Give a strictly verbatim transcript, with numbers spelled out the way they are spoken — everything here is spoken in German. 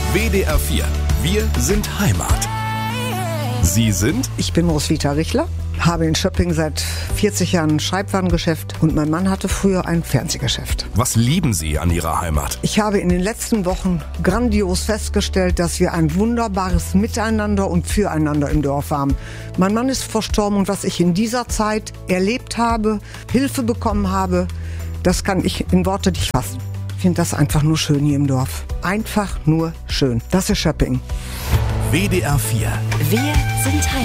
W D R vier. Wir sind Heimat. Sie sind? Ich bin Roswitha Richler, habe in Schöpping seit vierzig Jahren ein Schreibwarengeschäft und mein Mann hatte früher ein Fernsehgeschäft. Was lieben Sie an Ihrer Heimat? Ich habe in den letzten Wochen grandios festgestellt, dass wir ein wunderbares Miteinander und Füreinander im Dorf haben. Mein Mann ist verstorben und was ich in dieser Zeit erlebt habe, Hilfe bekommen habe, das kann ich in Worte nicht fassen. Ich finde das einfach nur schön hier im Dorf. Einfach nur schön. Das ist Schöpping. W D R vier. Wir sind Heimat.